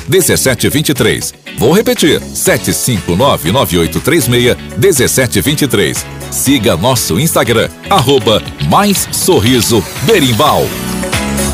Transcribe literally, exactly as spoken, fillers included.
dezessete vinte e três. Vou repetir, sete cinco nove, nove oito três seis, dezessete vinte e três. Siga nosso Instagram, arroba Mais Sorriso Berimbau.